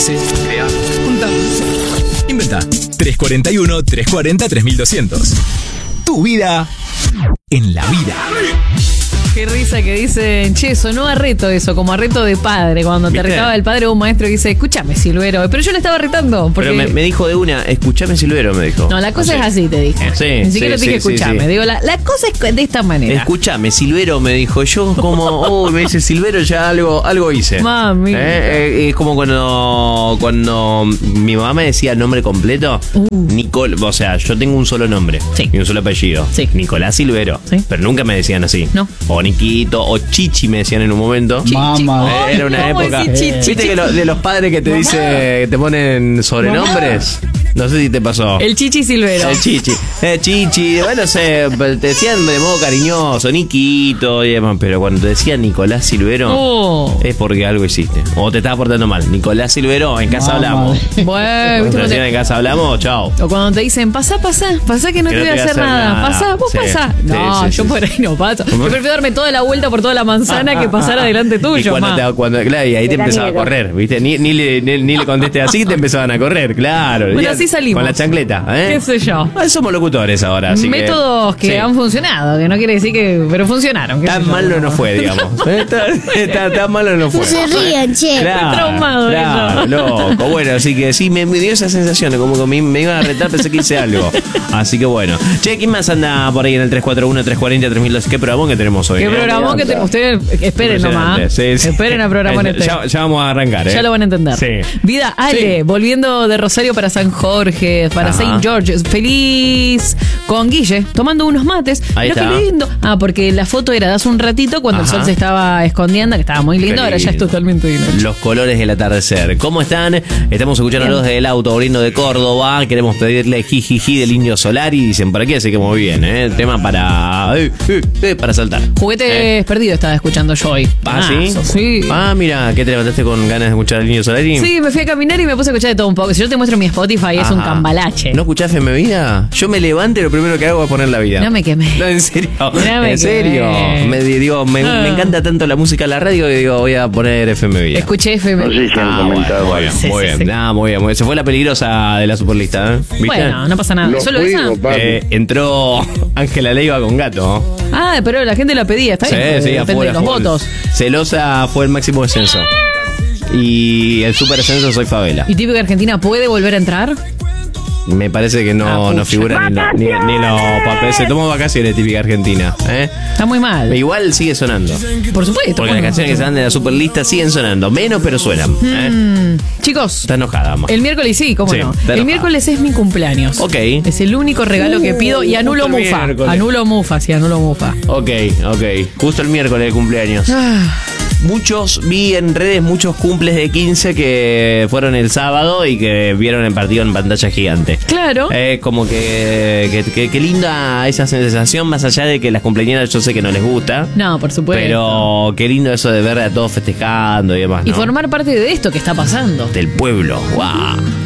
Nace, crea, junta, inventa. 341-340-3200. Tu vida en la vida. Qué risa que dicen, che, sonó a reto eso, como a reto de padre, cuando te retaba el padre o un maestro que dice, escúchame, Silvero. Pero yo le estaba retando. Porque... Pero me dijo de una, escúchame, Silvero, me dijo. No, la cosa es así, te dije. Ni siquiera te dije escuchame. Sí. Digo, la cosa es de esta manera. Escúchame, Silvero, me dijo. Yo como, me dice Silvero, ya algo hice. Mami. Es como cuando mi mamá me decía el nombre completo. O sea, yo tengo un solo nombre y un solo apellido. Sí. Nicolás Silvero. Sí. Pero nunca me decían así. No. O Niquito, o Chichi me decían en un momento. Mamá. Era una época. ¿Viste que de los padres que te dice, que te ponen sobrenombres? No sé si te pasó. El Chichi Silvero. El Chichi. Chichi, bueno, te decían de modo cariñoso, Niquito y demás, pero cuando te decían Nicolás Silvero, es porque algo hiciste. O te estaba portando mal. Nicolás Silvero, en casa hablamos. Bueno, Cuando te decían en casa hablamos, chao. O cuando te dicen, pasá que no te voy a hacer nada. Pasá, vos pasá. No, yo por ahí no paso. Yo prefiero darme toda la vuelta por toda la manzana que pasar adelante tuyo. Y claro, y ahí te empezaba a correr, ¿viste? Ni le contesté así, te empezaban a correr, claro. Bueno, así salimos. Con la chancleta, ¿Qué sé yo? Somos locutores ahora, así métodos que han funcionado, que no quiere decir que... Pero funcionaron. Tan malo no fue, digamos. Tan malo no fue. No se rían, che. Claro, traumado claro, loco. Bueno, así que sí, me dio esa sensación, como que me iban a retar, pensé que hice algo. Así que bueno. Che, ¿quién más anda por ahí en el 341-340-3200? ¿Qué programón que tenemos hoy? ¿Qué programón que tenemos? Ustedes esperen nomás. Sí. Esperen a programón este. Ya vamos a arrancar, Ya lo van a entender. Sí. Vida, Ale, volviendo de Rosario para San Jorge, para Saint George. Feliz con Guille, tomando unos mates. Ahí Mirá está. qué lindo. Porque la foto era de hace un ratito cuando el sol se estaba escondiendo, que estaba muy lindo, ahora ya es totalmente de noche. Los colores del atardecer. ¿Cómo están? Estamos escuchando los del auto abriendo de Córdoba. Queremos pedirle jijiji del Indio Solari. Dicen por aquí, así que muy bien, tema para saltar. Juguetes perdidos estaba escuchando yo hoy. ¿Sí? Sí. Mira, ¿qué te levantaste con ganas de escuchar al Indio Solari? Sí, me fui a caminar y me puse a escuchar de todo un poco. Si yo te muestro mi Spotify, es un cambalache. ¿No escuchás FM Vida? Yo me levanto y lo primero que hago es poner la vida. No me quemé. No, en serio. Me Me encanta tanto la música en la radio que digo, voy a poner FM Vida. Escuché FM. No sé si han comentado. Muy bien, Sí, muy sí, bien. sí. Muy bien. Se fue la peligrosa de la Superlista, ¿viste? Bueno, no pasa nada. Los ¿Solo esa? fuimos, papi. Entró Ángela Leiva con Gato. Pero la gente la pedía, está bien. Sí, Depende afuera. de los votos. Celosa fue el máximo descenso. Y el super descenso soy Favela. ¿Y Típica Argentina puede volver a entrar? Me parece que no figura ni los papeles. Se tomó vacaciones Típica Argentina. Está muy mal. Igual sigue sonando. Por supuesto. Porque las canciones que se dan de la Superlista siguen sonando. Menos, pero suenan. Chicos, Está enojada, amor. el miércoles sí, ¿cómo Sí, no? está El enojada. miércoles es mi cumpleaños. Ok. Es el único regalo que pido y anulo justo el mufa. miércoles. Anulo mufa. Ok. Justo el miércoles de cumpleaños. Vi en redes muchos cumples de 15 que fueron el sábado y que vieron el partido en pantalla gigante. Claro. Como que linda esa sensación, más allá de que las cumpleañeras yo sé que no les gusta. No, por supuesto. Pero qué lindo eso de ver a todos festejando y demás, Y ¿no? formar parte de esto que está pasando. Del pueblo. ¡Wow!